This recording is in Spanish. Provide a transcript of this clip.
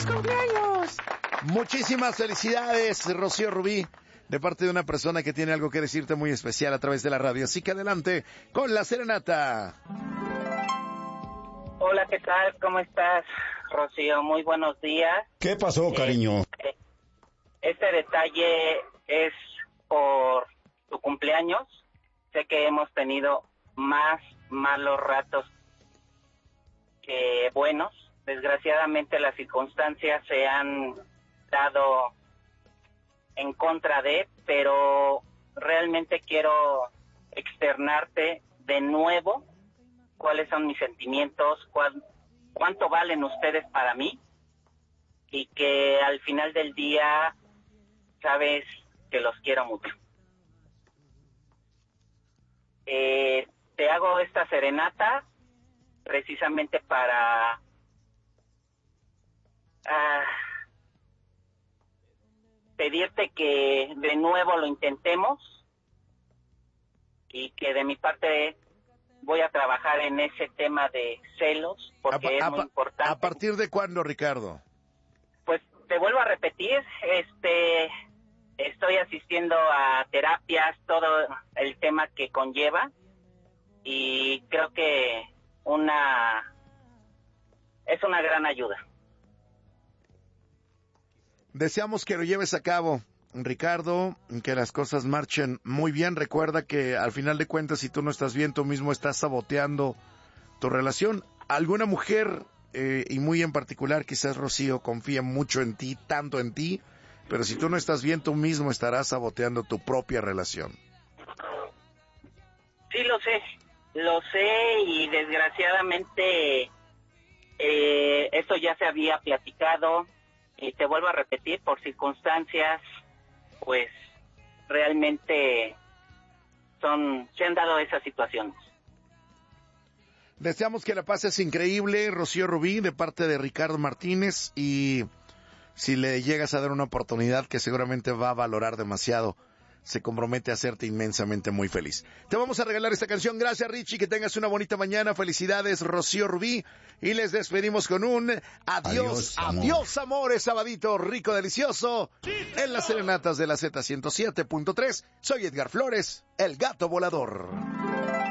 cumpleaños! Muchísimas felicidades, Rocío Rubí, de parte de una persona que tiene algo que decirte muy especial a través de la radio. Así que adelante con la serenata. Hola, ¿qué tal? ¿Cómo estás, Rocío? Muy buenos días. ¿Qué pasó, cariño? Este detalle es por tu cumpleaños. Sé que hemos tenido más malos ratos que buenos. Desgraciadamente las circunstancias se han dado en contra de, pero realmente quiero externarte de nuevo cuáles son mis sentimientos, cuánto valen ustedes para mí, y que al final del día sabes que los quiero mucho. Te hago esta serenata precisamente para pedirte que de nuevo lo intentemos, y que de mi parte voy a trabajar en ese tema de celos, porque es muy importante. ¿A partir de cuándo, Ricardo? Pues te vuelvo a repetir, estoy asistiendo a terapias, todo el tema que conlleva, y creo que es una gran ayuda. Deseamos que lo lleves a cabo, Ricardo, que las cosas marchen muy bien. Recuerda que al final de cuentas, si tú no estás bien, tú mismo estás saboteando tu relación. Alguna mujer, y muy en particular, quizás Rocío, confía mucho en ti, tanto en ti, pero si tú no estás bien, tú mismo estarás saboteando tu propia relación. Sí, lo sé, y desgraciadamente esto ya se había platicado, y te vuelvo a repetir, por circunstancias, pues realmente se han dado esas situaciones. Deseamos que la pases increíble, Rocío Rubí, de parte de Ricardo Martínez, y si le llegas a dar una oportunidad que seguramente va a valorar demasiado, se compromete a hacerte inmensamente muy feliz. Te vamos a regalar esta canción. Gracias, Richie, que tengas una bonita mañana. Felicidades, Rocío Rubí, y les despedimos con un adiós, amor, es sabadito rico, delicioso, en las serenatas de la Z107.3. Soy Edgar Flores, el gato volador.